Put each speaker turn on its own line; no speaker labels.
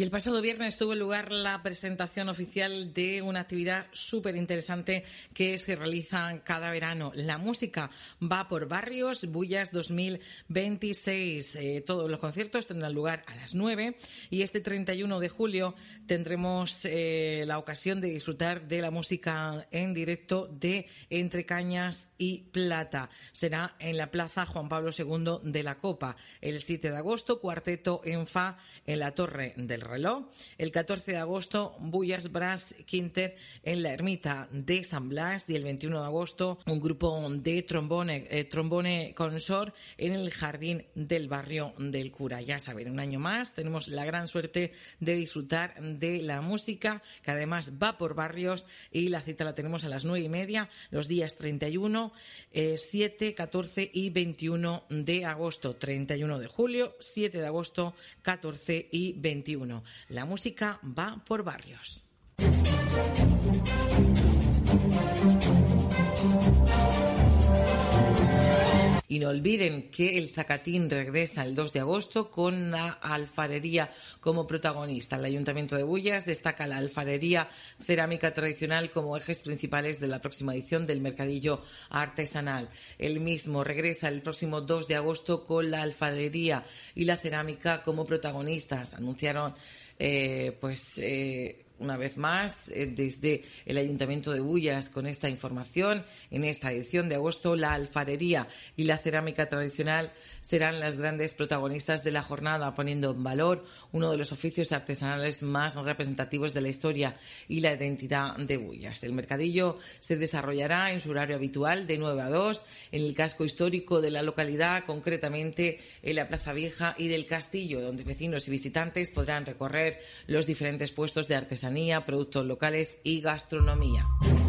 Y el pasado viernes tuvo lugar la presentación oficial de una actividad súper interesante que se realiza cada verano. La música va por barrios, Bullas 2026. Todos los conciertos tendrán lugar a las 9 y este 31 de julio tendremos la ocasión de disfrutar de la música en directo de Entre Cañas y Plata. Será en la Plaza Juan Pablo II de la Copa. El 7 de agosto, cuarteto en Fa en la Torre del Reloj. El 14 de agosto, Bullas Brass Quintet en la Ermita de San Blas. Y el 21 de agosto, un grupo de trombone consort en el Jardín del Barrio del Cura. Ya saben, un año más tenemos la gran suerte de disfrutar de la música, que además va por barrios, y la cita la tenemos a las 9:30, los días 31, 7, 14 y 21 de agosto. 31 de julio, 7 de agosto, 14 y 21. La música va por barrios. Y no olviden que el Zacatín regresa el 2 de agosto con la alfarería como protagonista. El Ayuntamiento de Bullas destaca la alfarería cerámica tradicional como ejes principales de la próxima edición del Mercadillo Artesanal. El mismo regresa el próximo 2 de agosto con la alfarería y la cerámica como protagonistas. Anunciaron una vez más, desde el Ayuntamiento de Bullas, con esta información. En esta edición de agosto, la alfarería y la cerámica tradicional serán las grandes protagonistas de la jornada, poniendo en valor uno de los oficios artesanales más representativos de la historia y la identidad de Bullas. El mercadillo se desarrollará en su horario habitual de 9 a 2 en el casco histórico de la localidad, concretamente en la Plaza Vieja y del Castillo, donde vecinos y visitantes podrán recorrer los diferentes puestos de artesanía, productos locales y gastronomía.